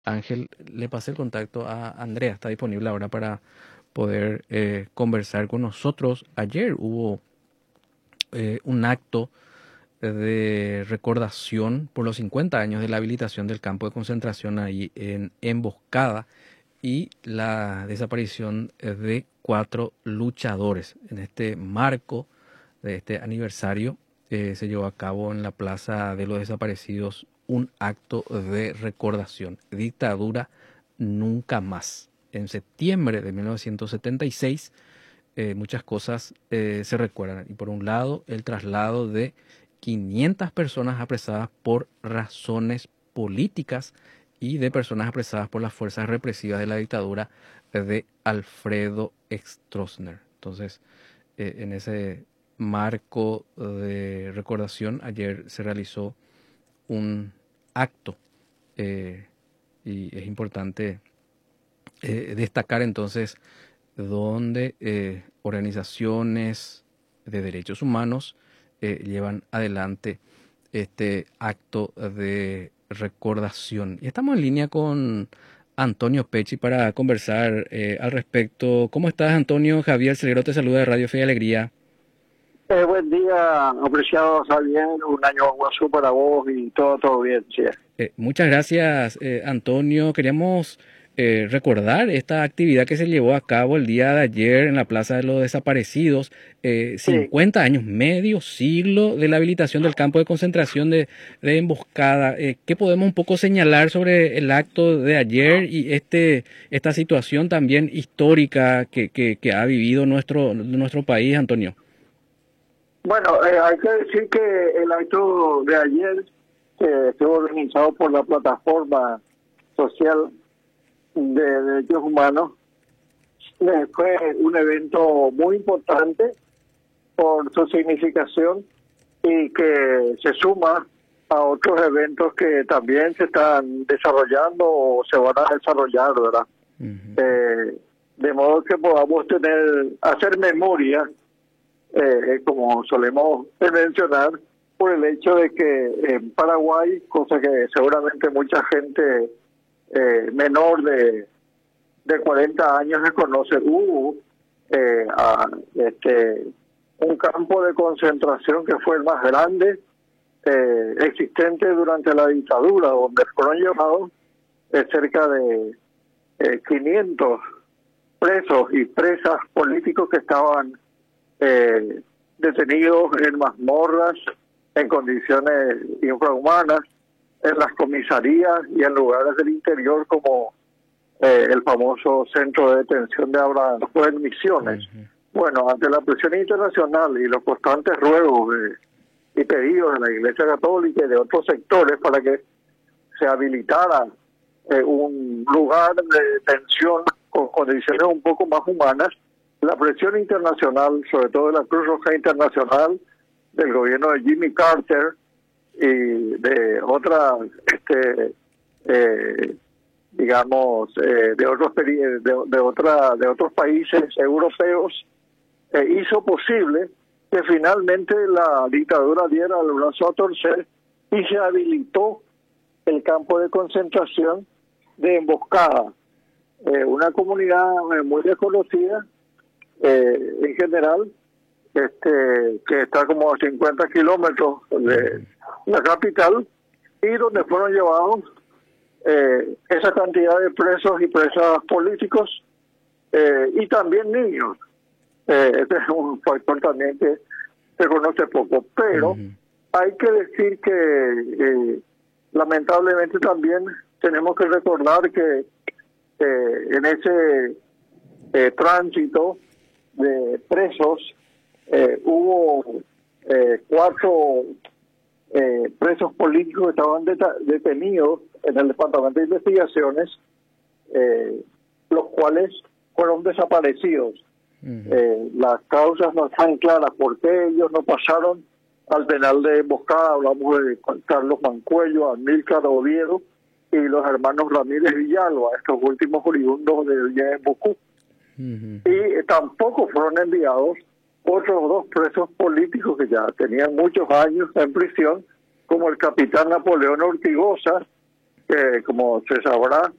Ángel, le pasé el contacto a Andrea, está disponible ahora para poder conversar con nosotros. Ayer hubo un acto de recordación por los 50 años de la habilitación del campo de concentración ahí en Emboscada y la desaparición de 4 luchadores. En este marco de este aniversario se llevó a cabo en la Plaza de los Desaparecidos un acto de recordación. Dictadura nunca más. En septiembre de 1976 muchas cosas se recuerdan. Y por un lado, el traslado de 500 personas apresadas por razones políticas y de personas apresadas por las fuerzas represivas de la dictadura de Alfredo Stroessner. Entonces, en ese marco de recordación, ayer se realizó un acto y es importante destacar entonces donde organizaciones de derechos humanos llevan adelante este acto de recordación. Y estamos en línea con Antonio Pecci para conversar al respecto. ¿Cómo estás, Antonio? Javier Celero te saluda de Radio Fe y Alegría. Buen día, apreciado Javier, un año guaso para vos y todo bien, sí. Muchas gracias, Antonio. Queríamos recordar esta actividad que se llevó a cabo el día de ayer en la Plaza de los Desaparecidos. 50 años, medio siglo de la habilitación del campo de concentración de Emboscada. ¿Qué podemos un poco señalar sobre el acto de ayer y esta situación también histórica que ha vivido nuestro país, Antonio? Bueno, hay que decir que el acto de ayer estuvo organizado por la Plataforma Social de Derechos Humanos. Fue un evento muy importante por su significación y que se suma a otros eventos que también se están desarrollando o se van a desarrollar, ¿verdad? De modo que podamos hacer memoria, como solemos mencionar, por el hecho de que en Paraguay, cosa que seguramente mucha gente menor de 40 años desconoce, hubo un campo de concentración que fue el más grande existente durante la dictadura, donde fueron llevados cerca de 500 presos y presas políticos que estaban detenidos en mazmorras, en condiciones infrahumanas, en las comisarías y en lugares del interior como el famoso centro de detención de Abraham en Misiones. Bueno, ante la presión internacional y los constantes ruegos y pedidos de la Iglesia Católica y de otros sectores para que se habilitara un lugar de detención con condiciones un poco más humanas, la presión internacional, sobre todo de la Cruz Roja Internacional, del gobierno de Jimmy Carter y de otras, de otros países europeos, hizo posible que finalmente la dictadura diera el brazo a torcer y se habilitó el campo de concentración de Emboscada, una comunidad muy desconocida en general, que está como a 50 kilómetros de la capital, y donde fueron llevados esa cantidad de presos y presas políticos y también niños. Este es un factor también que se conoce poco, pero hay que decir que lamentablemente también tenemos que recordar que en ese tránsito de presos hubo 4 presos políticos que estaban detenidos en el Departamento de Investigaciones, los cuales fueron desaparecidos. Las causas no están claras porque ellos no pasaron al penal de Emboscada. Hablamos de Carlos Mancuello, Amílcar Oviedo y los hermanos Ramírez Villalba, estos últimos oriundos de Villa en Bucú. Y tampoco fueron enviados otros 2 presos políticos que ya tenían muchos años en prisión, como el capitán Napoleón Ortigosa como se sabrá,